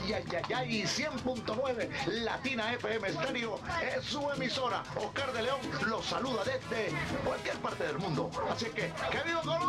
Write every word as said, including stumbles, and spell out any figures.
Ay, ay, ay, ay, cien punto nueve Latina F M Stereo es su emisora. Oscar de León los saluda desde cualquier parte del mundo. Así que, ¡que viva Colombia!